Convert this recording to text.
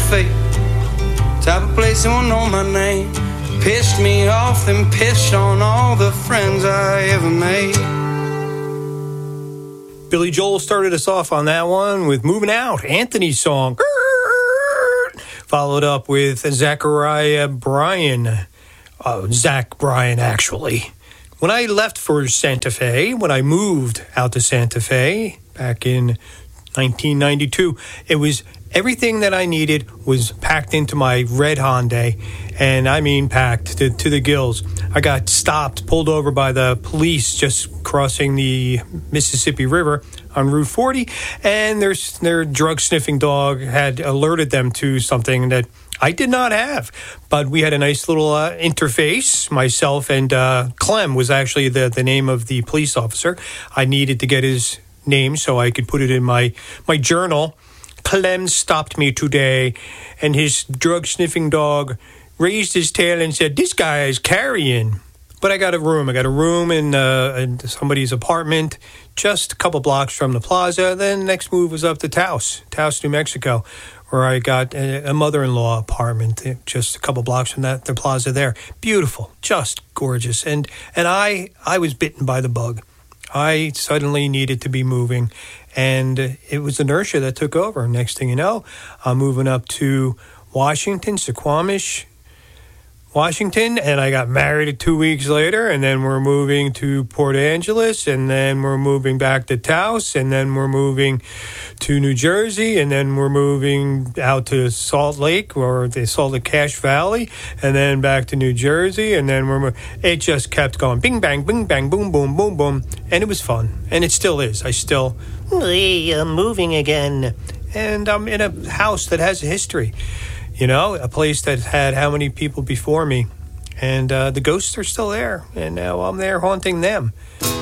Fe. Type of place that won't know my name. Pissed me off, then pissed on all the friends I ever made. Billy Joel started us off on that one with Moving Out, Anthony's song. Followed up with Zachariah Bryan. Zach Bryan, actually. When I left for Santa Fe, when I moved out to Santa Fe back in 1992, it was everything that I needed was packed into my red Hyundai, and I mean packed to the gills. I got stopped, pulled over by the police just crossing the Mississippi River on Route 40, and their drug-sniffing dog had alerted them to something that I did not have. But we had a nice little interface. Myself and Clem was actually the name of the police officer. I needed to get his name so I could put it in my journal. Clem stopped me today, and his drug-sniffing dog raised his tail and said, "This guy is carrying." But I got a room. I got a room in somebody's apartment just a couple blocks from the plaza. Then the next move was up to Taos, New Mexico, where I got a mother-in-law apartment just a couple blocks from the plaza there. Beautiful, just gorgeous. And I was bitten by the bug. I suddenly needed to be moving, and it was inertia that took over. Next thing you know, I'm moving up to Washington, Suquamish, Washington, and I got married 2 weeks later, and then we're moving to Port Angeles, and then we're moving back to Taos, and then we're moving to New Jersey, and then we're moving out to Salt Lake or the Salt Lake Cache Valley, and then back to New Jersey, and then it just kept going bing bang, boom, boom, boom, boom, and it was fun, and it still is. I still am moving again, and I'm in a house that has a history. You know, a place that had how many people before me. And the ghosts are still there. And now I'm there haunting them.